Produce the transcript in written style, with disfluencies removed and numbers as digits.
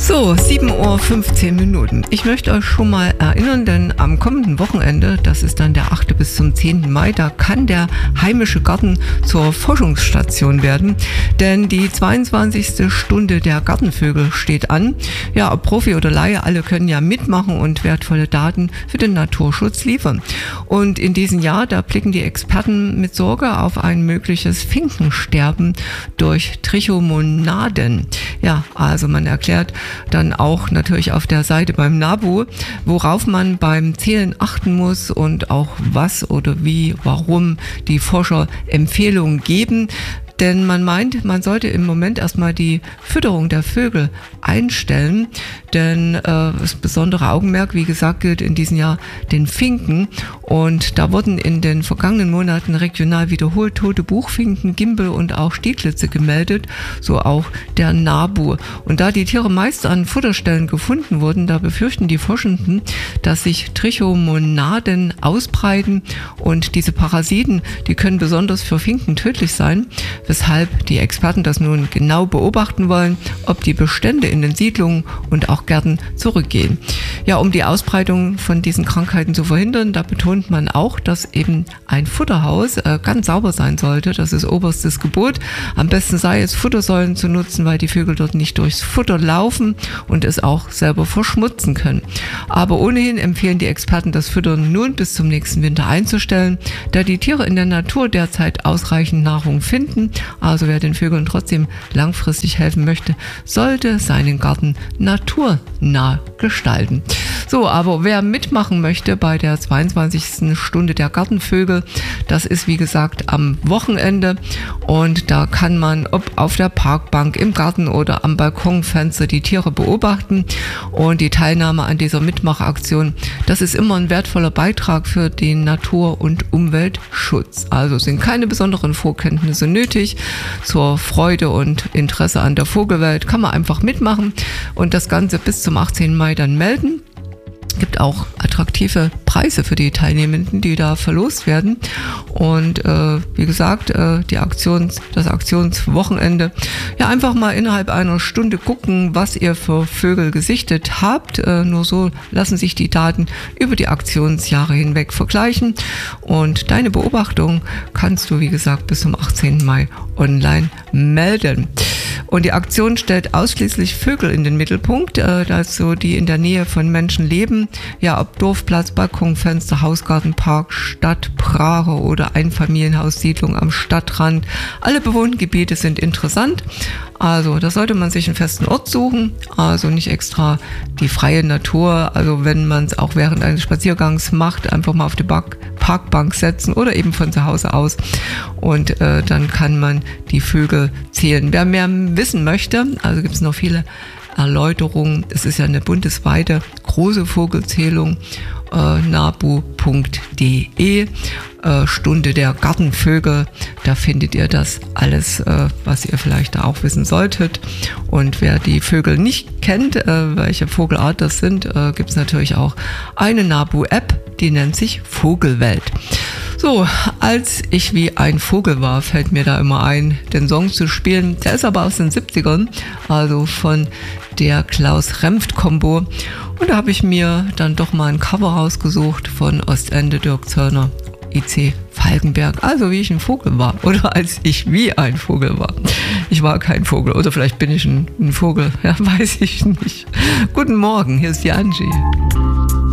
So, 7:15 Uhr. Ich möchte euch schon mal erinnern, denn am kommenden Wochenende, das ist dann der 8. bis zum 10. Mai, da kann der heimische Garten zur Forschungsstation werden, denn die 22. Stunde der Gartenvögel steht an. Ja, ob Profi oder Laie, alle können ja mitmachen und wertvolle Daten für den Naturschutz liefern. Und in diesem Jahr, da blicken die Experten mit Sorge auf ein mögliches Finkensterben durch Trichomonaden. Ja, also man erklärt dann auch natürlich auf der Seite beim NABU, worauf man beim Zählen achten muss und auch was oder wie, warum die Forscher Empfehlungen geben. Denn man meint, man sollte im Moment erstmal die Fütterung der Vögel einstellen, denn das besondere Augenmerk, wie gesagt, gilt in diesem Jahr den Finken. Und da wurden in den vergangenen Monaten regional wiederholt tote Buchfinken, Gimbel und auch Stieglitze gemeldet, so auch der NABU. Und da die Tiere meist an Futterstellen gefunden wurden, da befürchten die Forschenden, dass sich Trichomonaden ausbreiten und diese Parasiten, die können besonders für Finken tödlich sein, weshalb die Experten das nun genau beobachten wollen, ob die Bestände in den Siedlungen und auch Gärten zurückgehen. Ja, um die Ausbreitung von diesen Krankheiten zu verhindern, da betont man auch, dass eben ein Futterhaus ganz sauber sein sollte. Das ist oberstes Gebot. Am besten sei es, Futtersäulen zu nutzen, weil die Vögel dort nicht durchs Futter laufen und es auch selber verschmutzen können. Aber ohnehin empfehlen die Experten, das Füttern nun bis zum nächsten Winter einzustellen, da die Tiere in der Natur derzeit ausreichend Nahrung finden. Also wer den Vögeln trotzdem langfristig helfen möchte, sollte seinen Garten naturnah gestalten. So, aber wer mitmachen möchte bei der 22. Stunde der Gartenvögel, das ist wie gesagt am Wochenende und da kann man ob auf der Parkbank, im Garten oder am Balkonfenster die Tiere beobachten und die Teilnahme an dieser Mitmachaktion, das ist immer ein wertvoller Beitrag für den Natur- und Umweltschutz. Also sind keine besonderen Vorkenntnisse nötig. Zur Freude und Interesse an der Vogelwelt kann man einfach mitmachen und das Ganze bis zum 18. Mai dann melden. Es gibt auch attraktive Preise für die Teilnehmenden, die da verlost werden. Und wie gesagt, das Aktionswochenende, ja einfach mal innerhalb einer Stunde gucken, was ihr für Vögel gesichtet habt. Nur so lassen sich die Daten über die Aktionsjahre hinweg vergleichen. Und deine Beobachtung kannst du, wie gesagt, bis zum 18. Mai online melden. Und die Aktion stellt ausschließlich Vögel in den Mittelpunkt, also die in der Nähe von Menschen leben. Ja, ob Dorfplatz, Balkonfenster, Hausgarten, Park, Stadt, Prache oder Einfamilienhaussiedlung am Stadtrand. Alle bewohnten Gebiete sind interessant. Also da sollte man sich einen festen Ort suchen, also nicht extra die freie Natur. Also wenn man es auch während eines Spaziergangs macht, einfach mal auf die Parkbank setzen oder eben von zu Hause aus und dann kann man die Vögel zählen. Wer mehr wissen möchte, also gibt es noch viele Erläuterungen. Es ist ja eine bundesweite große Vogelzählung, nabu.de, Stunde der Gartenvögel. Da findet ihr das alles, was ihr vielleicht da auch wissen solltet. Und wer die Vögel nicht kennt, welche Vogelart das sind, gibt es natürlich auch eine NABU-App, die nennt sich Vogelwelt. So, als ich wie ein Vogel war, fällt mir da immer ein, den Song zu spielen. Der ist aber aus den 70ern, also von der Klaus-Remft-Kombo. Und da habe ich mir dann doch mal ein Cover rausgesucht von Ostende, Dirk Zöllner, IC Falkenberg. Also wie ich ein Vogel war oder als ich wie ein Vogel war. Ich war kein Vogel oder vielleicht bin ich ein Vogel, ja, weiß ich nicht. Guten Morgen, hier ist die Angie.